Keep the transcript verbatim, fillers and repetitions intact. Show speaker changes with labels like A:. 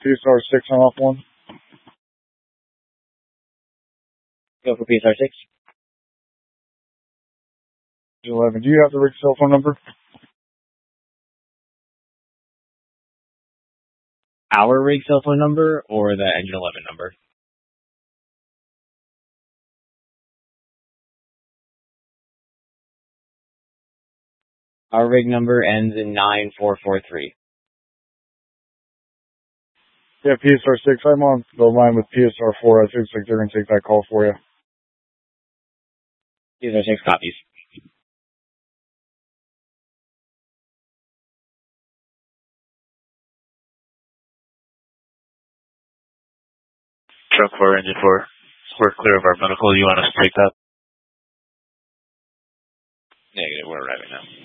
A: P S R six on off one.
B: Go for P S R six.
A: eleven. Do you have the rig cell phone number?
B: Our rig cell phone number or the engine eleven number? Our rig number ends in nine four four three.
A: Yeah, P S R six. I'm on the line with P S R four. I think like they're going to take that call for you.
B: P S R six copies.
C: Truck four, engine four. We're clear of our medical. You want us to take that?
D: Negative. We're arriving now.